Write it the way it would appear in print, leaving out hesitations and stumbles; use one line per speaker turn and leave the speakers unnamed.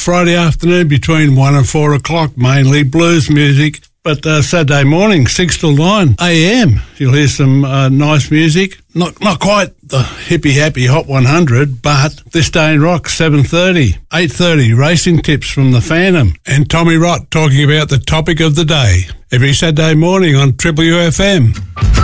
Friday afternoon between 1 and 4 o'clock, mainly blues music. But Saturday morning, 6 till 9 a.m, you'll hear some nice music. Not quite the hippie happy Hot 100, but This Day in Rock, 7:30. 8:30, racing tips from the Phantom. And Tommy Rott talking about the topic of the day. Every Saturday morning on Triple UFM.